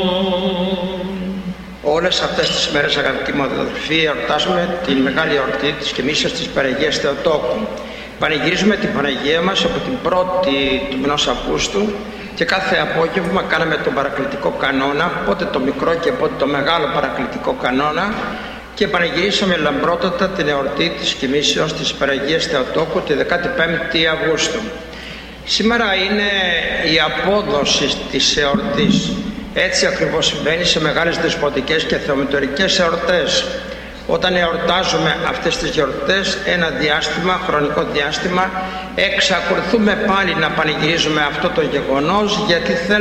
Όλες αυτές τις μέρες, αγαπητοί μου αδελφοί, εορτάζουμε την μεγάλη εορτή της Κοιμήσεως της Παναγίας Θεοτόκου. Πανηγυρίζουμε την Παναγία μας από την 1η του μηνός Αυγούστου και κάθε απόγευμα κάναμε τον παρακλητικό κανόνα, πότε το μικρό και πότε το μεγάλο παρακλητικό κανόνα, και πανηγυρίσαμε λαμπρότατα την εορτή της Κοιμήσεως της Παναγίας Θεοτόκου τη 15η Αυγούστου. Σήμερα είναι η απόδοση της εορτής. Έτσι ακριβώς συμβαίνει σε μεγάλες δεσποτικές και θεομητορικές εορτές. Όταν εορτάζουμε αυτές τις γιορτές ένα χρονικό διάστημα, εξακολουθούμε πάλι να πανηγυρίζουμε αυτό το γεγονός, γιατί